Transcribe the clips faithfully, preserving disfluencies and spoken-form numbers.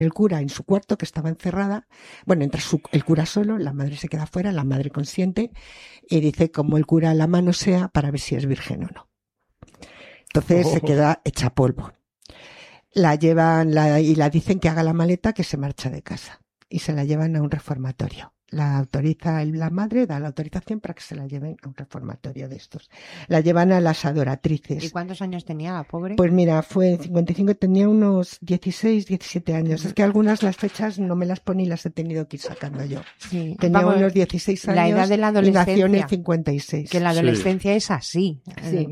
el cura en su cuarto, que estaba encerrada. Bueno, entra su, el cura solo, la madre se queda fuera, la madre consiente, y dice como el cura la mano sea para ver si es virgen o no. Entonces oh. se queda hecha polvo. La llevan la, y la dicen que haga la maleta, que se marcha de casa. Y se la llevan a un reformatorio. La autoriza la madre, da la autorización para que se la lleven a un reformatorio de estos. La llevan a las adoratrices. ¿Y cuántos años tenía la pobre? Pues mira, fue en cincuenta y cinco, tenía unos dieciséis, diecisiete años. Es que algunas las fechas no me las pone y las he tenido que ir sacando yo. Sí. Tenía Vamos, unos dieciséis años la edad de la adolescencia, y nació en el cincuenta y seis. Que la adolescencia sí. es así. Sí.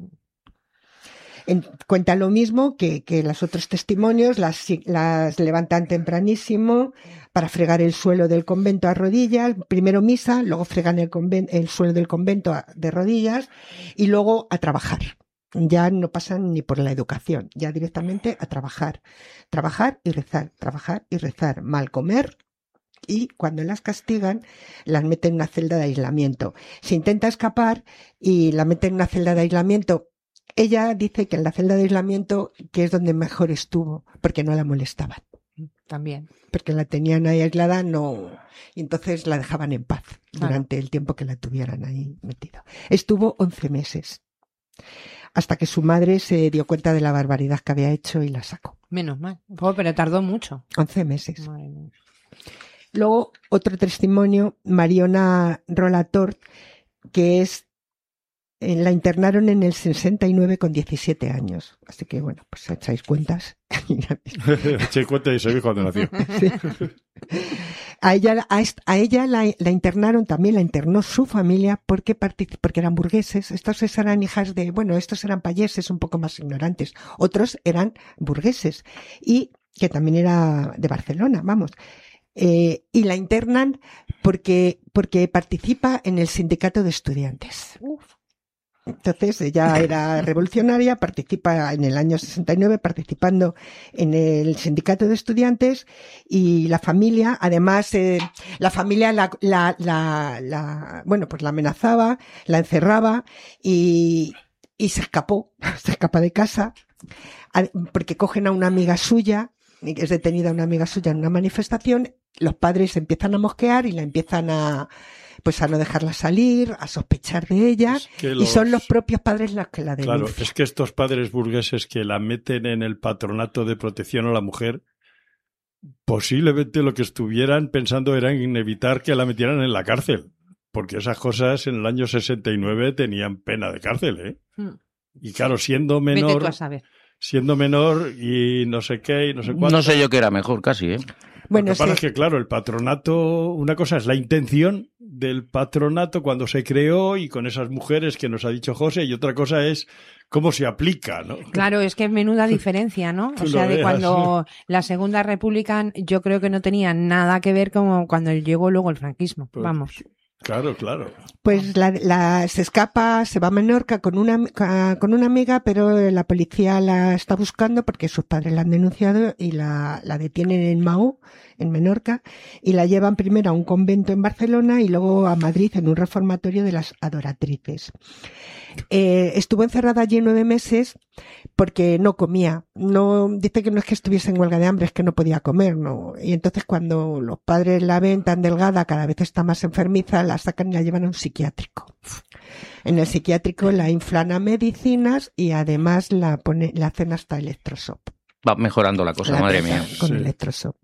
En, cuenta lo mismo que, que los otros testimonios, las, las levantan tempranísimo para fregar el suelo del convento a rodillas, primero misa, luego fregan el, conven, el suelo del convento a, de rodillas y luego a trabajar. Ya no pasan ni por la educación, ya directamente a trabajar. Trabajar y rezar, trabajar y rezar, mal comer. Y cuando las castigan, las meten en una celda de aislamiento. Se intenta escapar y la meten en una celda de aislamiento. Ella dice que en la celda de aislamiento, que es donde mejor estuvo, porque no la molestaban. También. Porque la tenían ahí aislada, no. Y entonces la dejaban en paz claro. durante el tiempo que la tuvieran ahí metida. Estuvo once meses. Hasta que su madre se dio cuenta de la barbaridad que había hecho y la sacó. Menos mal. Oh, pero tardó mucho. once meses. Madre mía. Luego, otro testimonio, Mariona Rolatort, que es la internaron en el sesenta y nueve con diecisiete años. Así que, bueno, pues echáis cuentas. Echáis cuentas y sabéis cuándo nació. Sí. A ella, a, esta, a ella la, la internaron, también la internó su familia porque, partic- porque eran burgueses. Estos eran hijas de, bueno, estos eran payeses un poco más ignorantes. Otros eran burgueses. Y que también era de Barcelona, vamos. Eh, y la internan porque, porque participa en el sindicato de estudiantes. Uf. Entonces ella era revolucionaria, participa en el año sesenta y nueve participando en el sindicato de estudiantes y la familia, además, eh, la familia la, la, la, la, bueno, pues la amenazaba, la encerraba y, y se escapó, se escapa de casa porque cogen a una amiga suya, es detenida una amiga suya en una manifestación, los padres empiezan a mosquear y la empiezan a pues a no dejarla salir, a sospechar de ella, es que los... y son los propios padres los que la denuncian. Claro, es que estos padres burgueses que la meten en el patronato de protección a la mujer, posiblemente lo que estuvieran pensando era en evitar que la metieran en la cárcel, porque esas cosas en el año sesenta y nueve tenían pena de cárcel, ¿eh? Hmm. Y claro, siendo menor... Vete tú a saber. Siendo menor y no sé qué y no sé cuánto... No sé yo qué era mejor, casi, ¿eh? Bueno, Lo que pasa sí. es que, claro, el patronato, una cosa es la intención del patronato cuando se creó y con esas mujeres que nos ha dicho José, y otra cosa es cómo se aplica, ¿no? Claro, es que es menuda diferencia, ¿no? O sea, de cuando la Segunda República yo creo que no tenía nada que ver con cuando llegó luego el franquismo, pues, vamos. Claro, claro. Pues la, la, se escapa, se va a Menorca con una, con una amiga, pero la policía la está buscando porque sus padres la han denunciado y la, la detienen en Mahou, en Menorca, y la llevan primero a un convento en Barcelona y luego a Madrid en un reformatorio de las adoratrices. Eh, estuvo encerrada allí nueve meses porque no comía. No, dice que no es que estuviese en huelga de hambre, es que no podía comer, ¿no? Y entonces cuando los padres la ven tan delgada, cada vez está más enfermiza, la sacan y la llevan a un psiquiátrico. En el psiquiátrico la inflan a medicinas y además la pone, la hacen hasta electroshock. Va mejorando la cosa, la madre mía. Con sí. electroshock.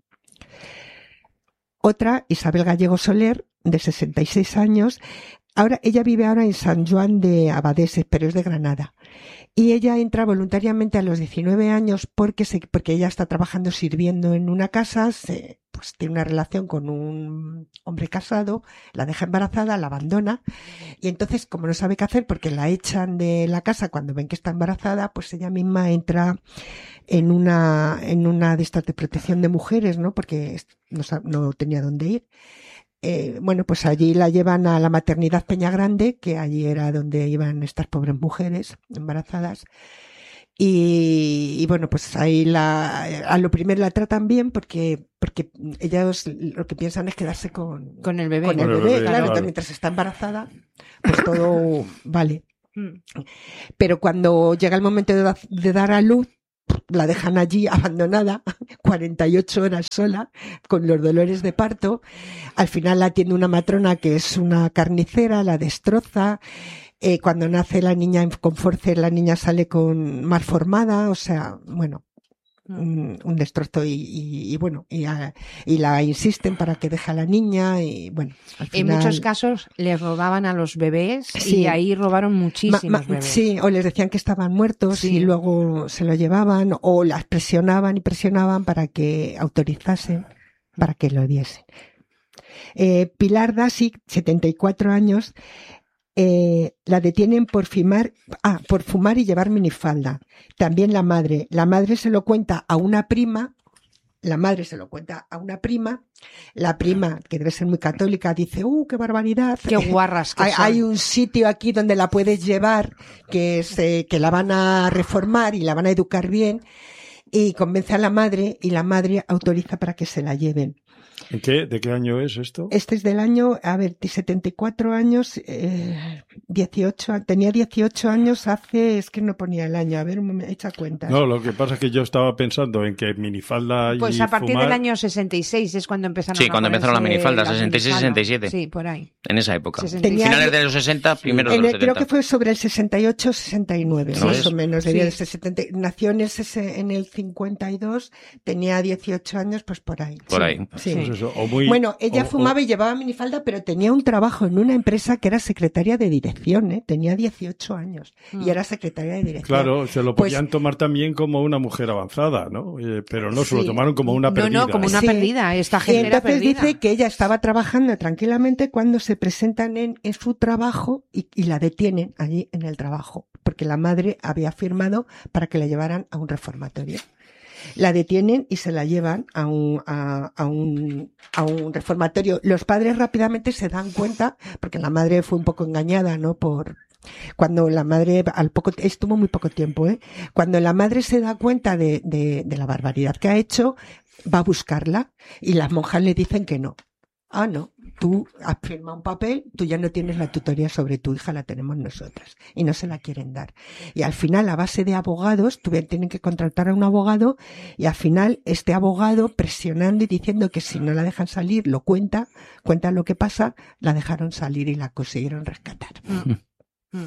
Otra, Isabel Gallego Soler, de sesenta y seis años. Ahora, ella vive ahora en San Juan de Abadeses, pero es de Granada. Y ella entra voluntariamente a los diecinueve años porque se, porque ella está trabajando sirviendo en una casa, se, pues tiene una relación con un hombre casado, la deja embarazada, la abandona, y entonces, como no sabe qué hacer porque la echan de la casa cuando ven que está embarazada, pues ella misma entra en una, en una de estas de protección de mujeres, ¿no? Porque no, no tenía dónde ir. Eh, bueno, pues allí la llevan a la maternidad Peñagrande, que allí era donde iban estas pobres mujeres embarazadas. Y, y bueno, pues ahí la, a lo primero la tratan bien porque, porque ellos lo que piensan es quedarse con, con el bebé. Con el con bebé, el bebé claro, claro. Entonces, mientras está embarazada, pues todo vale. Pero cuando llega el momento de, de dar a luz, la dejan allí abandonada, cuarenta y ocho horas sola, con los dolores de parto. Al final la atiende una matrona que es una carnicera, la destroza. Eh, cuando nace la niña con Force, la niña sale con malformada, o sea, bueno, un, un destrozo y, y, y bueno, y, a, y la insisten para que deje a la niña y bueno. Al final... En muchos casos les robaban a los bebés Sí. y ahí robaron muchísimos Ma- ma- bebés. Sí, o les decían que estaban muertos Sí. y luego se lo llevaban o las presionaban y presionaban para que autorizasen, para que lo diesen. Eh, Pilar Dasic, setenta y cuatro años, eh, la detienen por fumar, ah, por fumar y llevar minifalda. También la madre. La madre se lo cuenta a una prima. La madre se lo cuenta a una prima. La prima, que debe ser muy católica, dice, ¡uh, qué barbaridad! Qué guarras que hay, son. hay un sitio aquí donde la puedes llevar, que, es, eh, que la van a reformar y la van a educar bien. Y convence a la madre y la madre autoriza para que se la lleven. ¿En qué? ¿De qué año es esto? Este es del año, a ver, setenta y cuatro años, eh, dieciocho, tenía dieciocho años hace, es que no ponía el año, a ver, un momento, echa cuentas. No, lo que pasa es que yo estaba pensando en que minifalda y Pues a partir fumar... del año sesenta y seis es cuando empezaron Sí, a cuando empezaron las ponerse minifaldas, las sesenta y seis, minifaldas. sesenta y siete. Sí, por ahí. En esa época. sesenta y seis. Tenía- Finales de los sesenta, primeros de En los el- creo setenta. que fue sobre el sesenta y ocho, sesenta y nueve, ¿No más es? o menos. Debía Sí. de ser setenta. Nació en el, sese- en el cincuenta y dos, tenía dieciocho años, pues por ahí. Por Sí, ahí. sí. Pues eso, o muy- Bueno, ella o- fumaba o- y llevaba minifalda, pero tenía un trabajo en una empresa que era secretaria de dirección, ¿eh? Tenía dieciocho años Mm. y era secretaria de dirección. Claro, se lo Pues- podían tomar también como una mujer avanzada, ¿no? Eh, pero no, se lo Sí. tomaron como una No, perdida. no, como una Sí. perdida. Esta Y gente era entonces perdida. dice que ella estaba trabajando tranquilamente cuando se presentan en, en su trabajo y, y la detienen allí en el trabajo, porque la madre había firmado para que la llevaran a un reformatorio. La detienen y se la llevan a un, a, a un, a un reformatorio. Los padres rápidamente se dan cuenta, porque la madre fue un poco engañada, ¿no? Por, cuando la madre, al poco, estuvo muy poco tiempo, ¿eh? Cuando la madre se da cuenta de, de, de la barbaridad que ha hecho, va a buscarla y las monjas le dicen que no. Ah, no, tú has firmado un papel, tú ya no tienes la tutoría sobre tu hija, la tenemos nosotras. Y no se la quieren dar. Y al final, a base de abogados, tuvieron, tienen que contratar a un abogado y al final este abogado presionando y diciendo que si no la dejan salir, lo cuenta, cuenta lo que pasa, la dejaron salir y la consiguieron rescatar. Mm. Mm.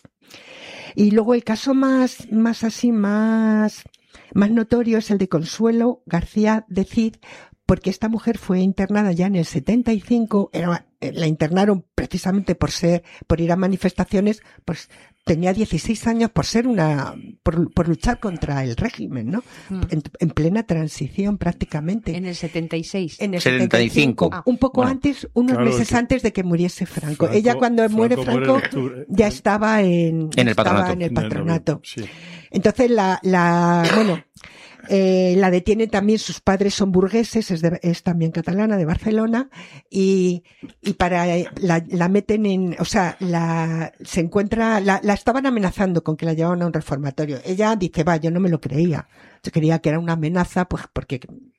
Y luego el caso más, más así, más, más notorio es el de Consuelo García de Cid, porque esta mujer fue internada ya en el setenta y cinco, era, la internaron precisamente por ser, por ir a manifestaciones, pues tenía dieciséis años por ser una, por, por luchar contra el régimen, ¿no? Mm. En, en plena transición prácticamente. En el setenta y seis. En el setenta y cinco. setenta y cinco, un poco Bueno, antes, unos claro, meses que- antes de que muriese Franco. Franco- Ella cuando muere Franco muere Franco en octubre. ya estaba en, En el estaba patronato. en el En patronato. Sí. Entonces la, la, bueno, eh, la detienen también, sus padres son burgueses, es, de- es también catalana, de Barcelona, y, y para, la, la meten en, o sea, la, se encuentra, la, la estaban amenazando con que la llevaban a un reformatorio. Ella dice, va, yo no me lo creía. Yo creía que era una amenaza, pues porque,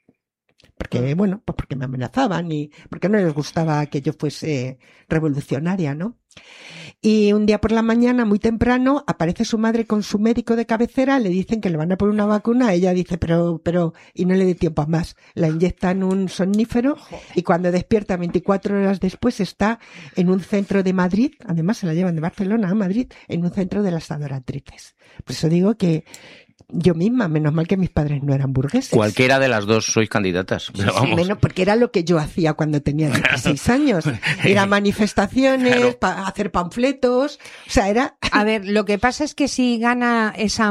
porque, bueno, pues porque me amenazaban y porque no les gustaba que yo fuese revolucionaria, ¿no? Y un día por la mañana, muy temprano, aparece su madre con su médico de cabecera, le dicen que le van a poner una vacuna, ella dice, pero, pero, y no le dé tiempo a más. La inyectan un somnífero y cuando despierta veinticuatro horas después está en un centro de Madrid, además se la llevan de Barcelona a Madrid, en un centro de las adoratrices. Por eso digo que yo misma, menos mal que mis padres no eran burgueses. Cualquiera de las dos sois candidatas. Pero Sí, vamos. menos porque era lo que yo hacía cuando tenía dieciséis años. Ir a manifestaciones, Claro. pa- hacer panfletos. O sea, era... A ver, lo que pasa es que si gana esa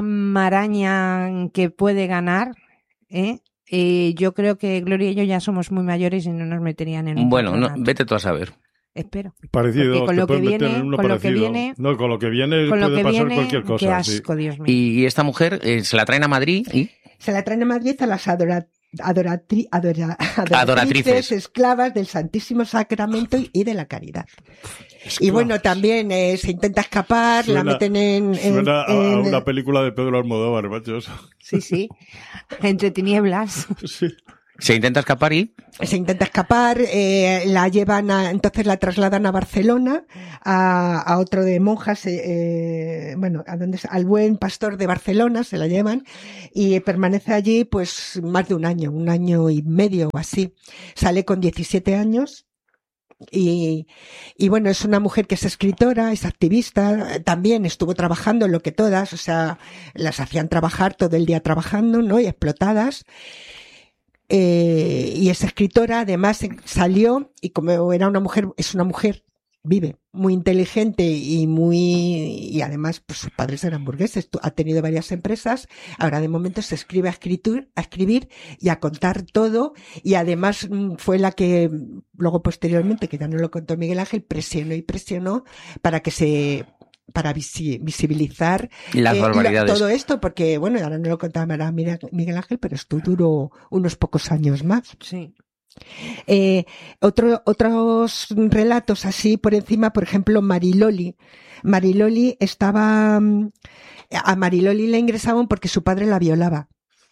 maraña que puede ganar, ¿eh? Eh, yo creo que Gloria y yo ya somos muy mayores y no nos meterían en un Bueno, no, patronato. vete tú a saber. Espero. Parecido, Porque con te lo que pueden meter viene- en uno con lo que parecido. viene- No, con lo que viene Con lo puede que pasar viene, cualquier cosa. qué sí. asco, Dios mío. Y esta mujer eh, se la traen a Madrid y... Se la traen a Madrid a las adora- adoratri- adora- adoratrices, Adoratrices. esclavas del Santísimo Sacramento y- y de la caridad. Y bueno, también eh, se intenta escapar, la Suena- meten en... en- Suena a, a en- una película de Pedro Almodóvar, macho. eso. Sí, sí. Entre tinieblas. Sí. Se intenta escapar y... Se intenta escapar, eh, la llevan a, entonces la trasladan a Barcelona, a, a otro de monjas, eh, eh, bueno, a donde, al Buen Pastor de Barcelona se la llevan y permanece allí pues más de un año, un año y medio o así. Sale con diecisiete años. Y, y bueno, es una mujer que es escritora, es activista, también estuvo trabajando en lo que todas, o sea, las hacían trabajar todo el día trabajando, ¿no? Y explotadas. Eh, y es escritora, además salió, y como era una mujer, es una mujer, vive, muy inteligente y muy, y además pues sus padres eran burgueses, ha tenido varias empresas, ahora de momento se escribe a escribir, a escribir y a contar todo, y además fue la que luego posteriormente, que ya no lo contó Miguel Ángel, presionó y presionó para que se, para visi- visibilizar Las eh, barbaridades. lo- todo esto, porque bueno, ahora no lo contaba Miguel Ángel, pero esto duró unos pocos años más. Sí. Eh, otro, otros relatos así por encima, por ejemplo, Mariloli. Mariloli estaba, a Mariloli le ingresaban porque su padre la violaba.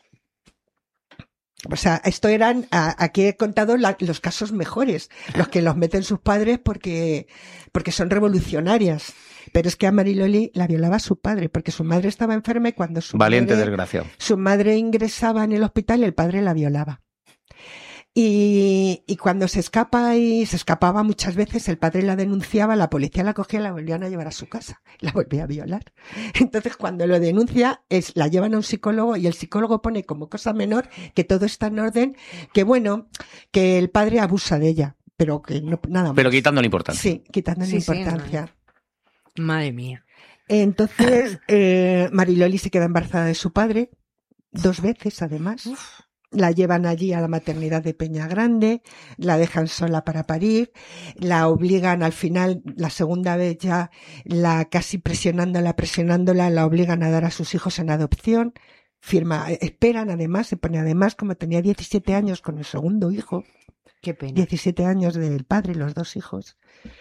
O sea, esto eran, aquí he contado la, los casos mejores, los que los meten sus padres porque, porque son revolucionarias. Pero es que a Mariloli la violaba su padre, porque su madre estaba enferma y cuando su Valiente madre, desgraciado. su madre ingresaba en el hospital, el padre la violaba. Y, y cuando se escapa y se escapaba muchas veces, el padre la denunciaba, la policía la cogía y la volvían a llevar a su casa. La volvía a violar. Entonces, cuando lo denuncia, es, la llevan a un psicólogo y el psicólogo pone como cosa menor que todo está en orden, que bueno, que el padre abusa de ella, pero que no, nada más. Pero quitándole importancia. Sí, quitándole Sí, sí, importancia. no. Madre mía. Entonces, eh, Mariloli se queda embarazada de su padre, dos veces además. Uf. La llevan allí a la maternidad de Peña Grande, la dejan sola para parir, la obligan al final, la segunda vez ya, la casi presionándola, presionándola, la obligan a dar a sus hijos en adopción. Firma, esperan además, se pone además, como tenía diecisiete años con el segundo hijo. Qué pena. diecisiete años del padre, los dos hijos.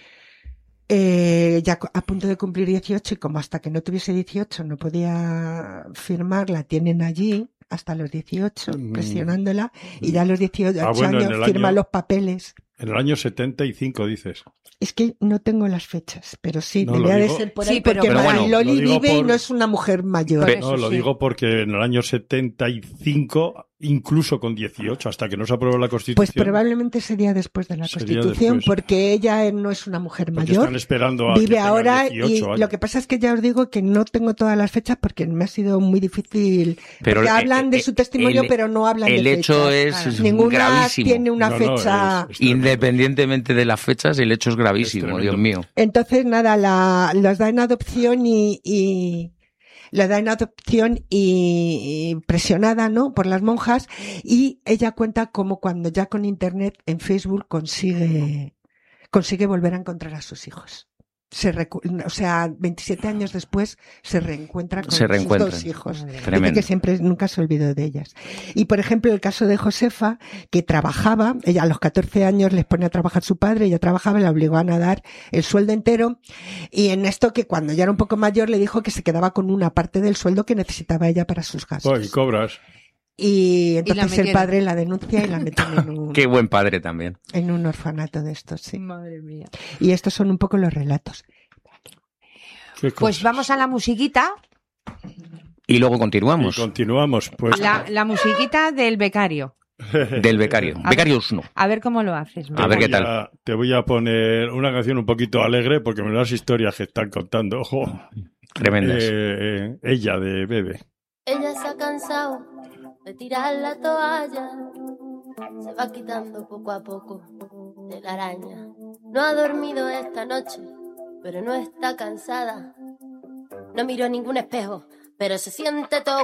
Eh, ya a punto de cumplir dieciocho y como hasta que no tuviese dieciocho no podía firmar, la tienen allí hasta los dieciocho, mm. presionándola, y ya a los dieciocho ah, bueno, años firma año, los papeles. En el año setenta y cinco, dices. Es que no tengo las fechas, pero sí, no, debía digo, de ser por sí, ahí, pero, porque pero Mariloli bueno, vive por, y no es una mujer mayor. Pero, no, eso, lo sí. digo porque en el año setenta y cinco, incluso con dieciocho, hasta que no se aprobó la Constitución. Pues probablemente sería después de la Constitución, después. Porque ella no es una mujer porque mayor. Están esperando a vive que tenga ahora dieciocho y años. lo que pasa es que ya os digo que no tengo todas las fechas porque me ha sido muy difícil. Pero porque el, hablan el, de su testimonio, el, pero no hablan el de hecho fechas. es Ninguna gravísimo. tiene una no, fecha. No, es, es Independientemente de las fechas, el hecho es gravísimo, es Dios mío. Entonces, nada, la, los da en adopción y, y la da en adopción y, y presionada, ¿no? Por las monjas, y ella cuenta cómo cuando ya con internet en Facebook consigue, consigue volver a encontrar a sus hijos. Se recu- o sea, veintisiete años después se reencuentra con se sus dos hijos. Dice que siempre, nunca se olvidó de ellas. Y por ejemplo, el caso de Josefa, que trabajaba, ella a los catorce años les pone a trabajar su padre, ella trabajaba, la obligaban a dar el sueldo entero, y en esto que cuando ya era un poco mayor le dijo que se quedaba con una parte del sueldo que necesitaba ella para sus gastos. Oh, y cobras. Y entonces y el padre la denuncia y la meten en un... Qué buen padre también. En un orfanato de estos, sí. Madre mía. Y estos son un poco los relatos. Pues vamos a la musiquita. Y luego continuamos. Y continuamos, pues. La, la musiquita del becario. Del becario. A Becarios no. A ver cómo lo haces. A ver qué tal. A, te voy a poner una canción un poquito alegre porque me das historias que están contando. Ojo. Tremendas. Eh, eh, ella de Bebe. Ella se ha cansado de tirar la toalla, se va quitando poco a poco de la araña. No ha dormido esta noche, pero no está cansada. No miró ningún espejo, pero se siente todo